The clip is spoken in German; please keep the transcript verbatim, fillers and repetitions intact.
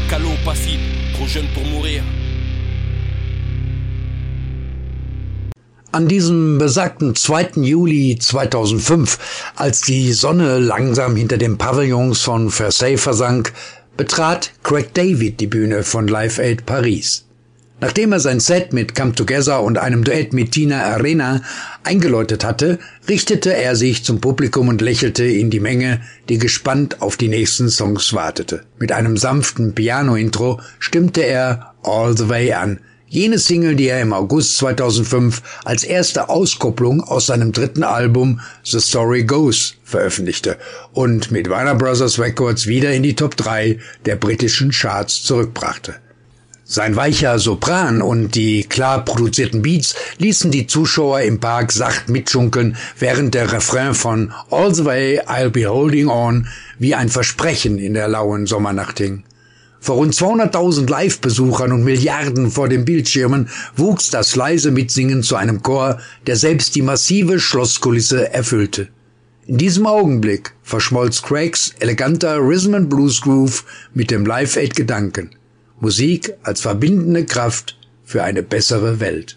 Calo passif, trop jeune pour mourir. An diesem besagten zweiten Juli zweitausendfünf, als die Sonne langsam hinter den Pavillons von Versailles versank, betrat Craig David die Bühne von Live Aid Paris. Nachdem er sein Set mit Come Together und einem Duett mit Tina Arena eingeläutet hatte, richtete er sich zum Publikum und lächelte in die Menge, die gespannt auf die nächsten Songs wartete. Mit einem sanften Piano-Intro stimmte er All the Way an, jene Single, die er im August zweitausendfünf als erste Auskopplung aus seinem dritten Album The Story Goes veröffentlichte und mit Warner Bros. Records wieder in die Top drei der britischen Charts zurückbrachte. Sein weicher Sopran und die klar produzierten Beats ließen die Zuschauer im Park sacht mitschunkeln, während der Refrain von All the Way I'll Be Holding On wie ein Versprechen in der lauen Sommernacht hing. Vor rund zweihunderttausend Live-Besuchern und Milliarden vor den Bildschirmen wuchs das leise Mitsingen zu einem Chor, der selbst die massive Schlosskulisse erfüllte. In diesem Augenblick verschmolz Craigs eleganter Rhythm and Blues Groove mit dem Live Aid Gedanken. Musik als verbindende Kraft für eine bessere Welt.